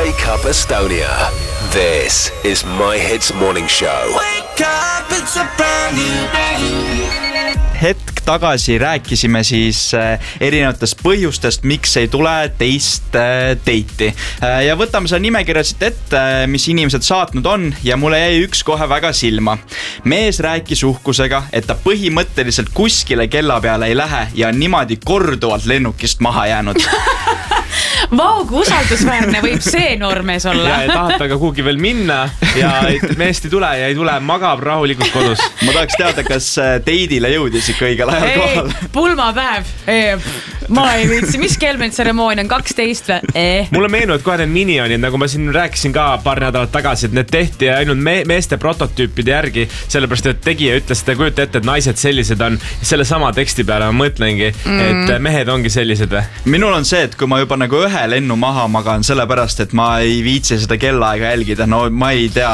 Wake Up Estonia. This is My Hits Morning Show. Wake up, it's a brand new day. Hetk tagasi rääkisime siis erinevatest põhjustest, miks ei tule teist date'i. Ja võtame selle nimekirja siit ette, mis inimesed saatnud on, ja mulle jäi üks kohe väga silma. Mees rääkis uhkusega, et ta põhimõtteliselt kuskile kella peale ei lähe ja on niimoodi korduvalt lennukist maha jäänud. Vau, kui usaldusväärne võib see noormees olla. Ja tahad taga kuhugi veel minna ja meest ei tule ja ei tule, magab rahulikult kodus. Ma tahaks teada, kas date'ile jõudis ikka õigel ajal kohal. Pulmapäev. Ma ei viitsi, mis kell meil tseremoonia on 12 või? Mulle meenuvad kohe need minionid, nagu ma siin rääkisin ka paar nädalat tagasi, et need tehti ainult meeste prototüüpide järgi, sellepärast et tegija ütles, et kujuta ette, et naised sellised on. Selle sama teksti peale ma mõtlengi, et mehed ongi sellised või? Minul on see, et kui ma juba nagu ühe lennu maha magan sellepärast, et ma ei viitsi seda kellaaega jälgida, no ma ei tea,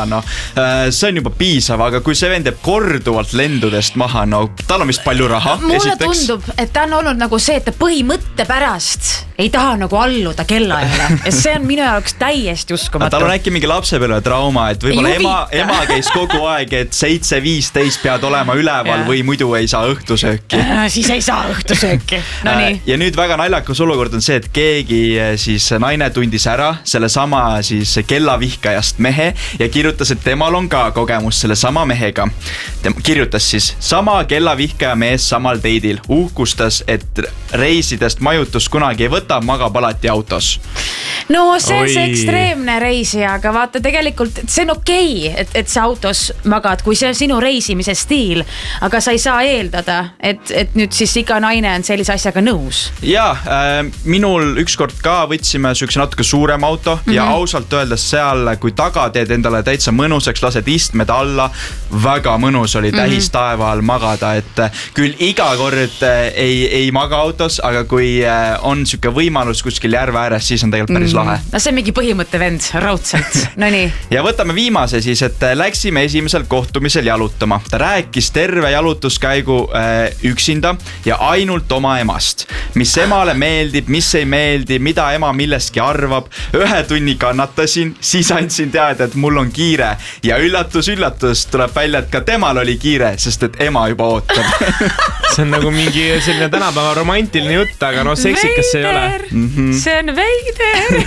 see on juba piisav, aga kui see vend jääb korduvalt lendudest maha, no tal on vist palju raha. Mulle tundub, et ta on olnud nagu see, et ta põhimõtte pärast ei taha nagu alluda kellaajale. Ja see on minu jaoks täiesti uskumatu. Tal on äkki mingi lapsepõlve trauma, et võib-olla ema käis kogu aeg, et 7:15 pead olema üleval või muidu ei saa õhtusööki. Siis ei saa õhtusööki. No nii. Ja nüüd väga naljakas olukord on see, et keegi siis naine tundis ära selle sama siis kellavihkajast mehe ja kirjutas, et temal on ka kogemus selle sama mehega. Kirjutas siis sama kellavihkaja mees samal date'il, uhkustas, et reisidest majutus kunagi ei võta, magab alati autos. No see on see ekstreemne reisija, aga vaata tegelikult see on okei, et sa autos magad, kui see on sinu reisimise stiil, aga sa ei saa eeldada, et nüüd siis iga naine on sellise asjaga nõus. Ja minul ükskord ka võtsime sükse natuke suurem auto ja ausalt öeldes seal, kui taga teed endale täitsa mõnusaks, lased istmed alla, väga mõnus oli tähis taeva all magada, et küll iga kord ei maga autos, aga kui on süke võimalus kuskil järve ääres, siis on tegelikult päris lahe. No see on mingi põhimõtte vend, raudselt. No nii. Ja võtame viimase siis, et läksime esimesel kohtumisel jalutama. Ta rääkis terve jalutuskäigu üksinda ja ainult oma emast. Mis emale meeldib, mis ei meeldi, mida ema millestki arvab. 1 tunni kannatasin, siis andsin teada, et mul on kiire. Ja üllatus, tuleb välja, et ka temal oli kiire, sest et ema juba ootab. See on nagu mingi selline tänapäeva romantiline jutt, aga seksikas see ei ole. See on veider.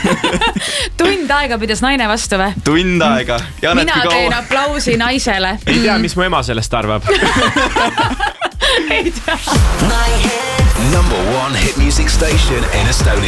Tund aega pidas naine vastu või? Tund aega. Mina teen aplausi naisele. Ei tea, mis mu ema sellest arvab. Ei tea. Number 1 hit music station in Estonia.